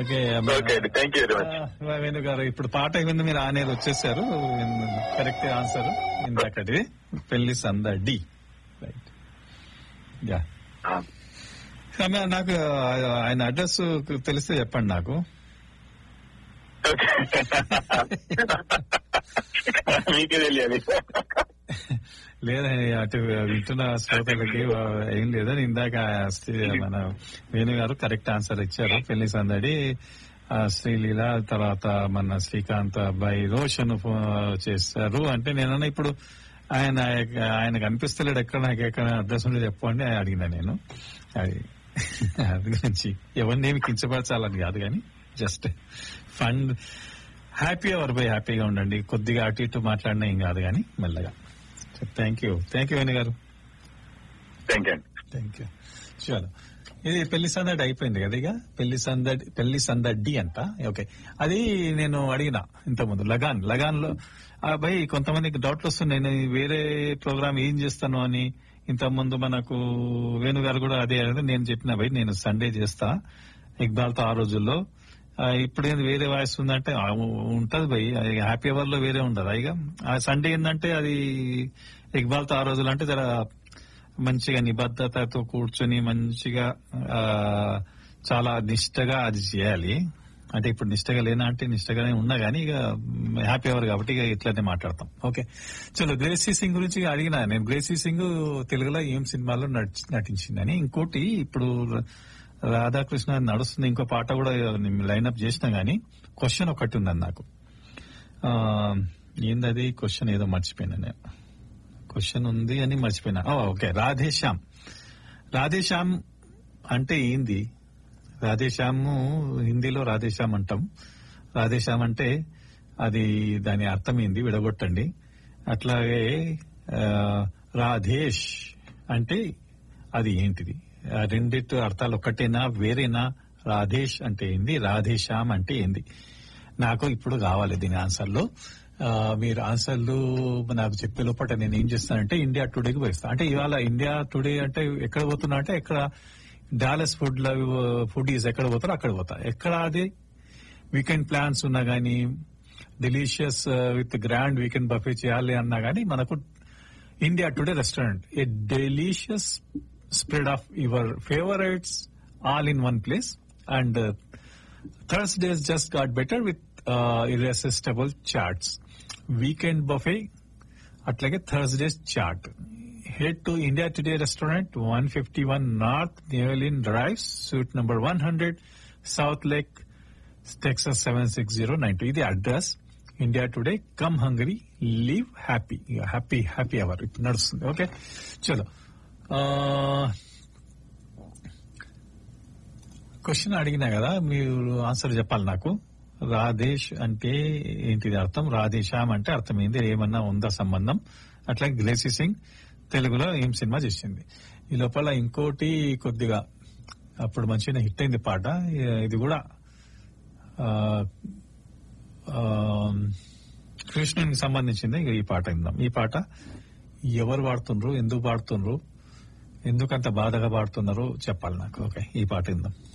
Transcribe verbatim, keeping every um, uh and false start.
Okay okay అండి, thank you very much. Venu గారు ఇప్పుడు పాట ఏమైంది మీరు అనేది వచ్చేసారు. కరెక్ట్ ఆన్సర్ ఇందాకటి పెళ్లి సందడి. రైట్. యా నాకు ఆయన అడ్రస్ తెలిస్తే చెప్పండి నాకు. మీకే తెలియాలి. లేదా అటు వింటున్న శ్రోతలకి ఏం లేదని ఇందాక మన వేణు గారు కరెక్ట్ ఆన్సర్ ఇచ్చారు. పెళ్లి సందడి శ్రీలీల తర్వాత మన శ్రీకాంత్ అబ్బాయి రోషన్ చేశారు అంటే నేనన్నా ఇప్పుడు ఆయన ఆయన కనిపిస్తలేడు ఎక్కడ నాకు ఎక్కడ అడ్రస్ ఉంటే చెప్పండి అడిగినా నేను. అది అది గురించి ఎవరిని ఏమి కించపరచాలని కాదు కానీ just fund happy hour by హ్యాపీగా ఉండండి. కొద్దిగా అటు ఇటు మాట్లాడినా ఏం కాదు కానీ మెల్లగా. Thank you thank you Venu గారు. Thank you thank you. చాలు ఇది పెళ్లి సందడి అయిపోయింది కదా. ఇక పెళ్లి సందడి పెళ్లి సందడి అంట. ఓకే అది నేను అడిగిన ఇంతకుముందు లగాన్ లగాన్ లో భయ్ కొంతమందికి డౌట్లు వస్తున్నాయి. నేను వేరే ప్రోగ్రామ్ ఏం చేస్తాను అని. ఇంతకుముందు మనకు వేణుగారు కూడా అదే నేను చెప్పిన భయ్ నేను సండే చేస్తా ఇక్బాల్ తో ఆ రోజుల్లో. ఇప్పుడు ఏంది వేరే వాయిస్ ఉందంటే ఉంటది భయ్. హ్యాపీ అవర్ లో వేరే ఉండదు. ఇక సండే ఏంటంటే అది ఇక్బాల్ తో ఆ రోజులు అంటే జర మంచిగా నిబద్ధతతో కూర్చొని మంచిగా చాలా నిష్టగా అది చేయాలి. అంటే ఇప్పుడు నిష్టగా లేనా అంటే నిష్టగానే ఉన్నా గానీ ఇక హ్యాపీ అవర్ కాబట్టి ఇక ఇట్లానే మాట్లాడతాం. ఓకే చలో గ్రేసీ సింగ్ గురించి అడిగినా నేను. గ్రేసీ సింగ్ తెలుగులో ఏం సినిమాలో నటించిందని. ఇంకోటి ఇప్పుడు రాధాకృష్ణ నడుస్తుంది ఇంకో పాట కూడా లైన్అప్ చేసినా గానీ క్వశ్చన్ ఒకటి ఉందని నాకు. ఏందది క్వశ్చన్ ఏదో మర్చిపోయినా నేను. క్వశ్చన్ ఉంది అని మర్చిపోయినా. ఓకే రాధేశ్యామ్. రాధేశ్యామ్ అంటే ఏంది? రాధేశ్యాము హిందీలో రాధేశ్యామ్ అంటాం. రాధేశ్యామ్ అంటే అది దాని అర్థం ఏంది విడగొట్టండి. అట్లాగే రాధేష్ అంటే అది ఏంటిది? రెండిటి అర్థాలు ఒకటేనా వేరేనా? రాధేష్ అంటే ఏంది, రాధేశ్యామ్ అంటే ఏంది? నాకు ఇప్పుడు కావాలి దీని ఆన్సర్లు. మీరు ఆన్సర్లు నాకు చెప్పే లోపల నేను ఏం చేస్తానంటే ఇండియా టుడేకి పోయిస్తాను. అంటే ఇవాళ ఇండియా టుడే అంటే ఎక్కడ పోతున్నా అంటే ఎక్కడ డాలస్ ఫుడ్ ఫుడీస్ ఎక్కడ పోతారో అక్కడ పోతా. ఎక్కడ అది వీకెండ్ ప్లాన్స్ ఉన్నా గానీ delicious with grand weekend buffet చేయాలి అన్నా గానీ మనకు India today restaurant A delicious spread of your favorites all in one place. And uh, Thursdays just got better with uh, irresistible charts. Weekend buffet atlage Thursdays chart. Head to India Today restaurant, one fifty-one North Newlyn Drive, suite number one hundred, South Lake, Texas seven six zero nine two. Idi address India Today. Come hungry, live happy. Happy happy hour ipu nadustundi. Okay chalo question అడిగినా కదా మీరు answer చెప్పాలి నాకు. రాధేష్ అంటే ఏంటిది అర్థం? రాధేశ్యామ్ అంటే అర్థం ఏంది? ఏమన్నా ఉందా సంబంధం? అట్లాగే గ్రేసీ సింగ్ తెలుగులో ఏం సినిమా చేసింది? ఈ లోపల ఇంకోటి కొద్దిగా అప్పుడు మంచిగా హిట్ అయింది పాట. ఇది కూడా కృష్ణునికి సంబంధించింది. ఈ పాట విందాం. ఈ పాట ఎవరు పాడుతుండ్రు, ఎందుకు పాడుతుండ్రు, ఎందుకంత బాధగా పాడుతున్నారో చెప్పాలి నాకు. ఓకే ఈ పాట విందాం.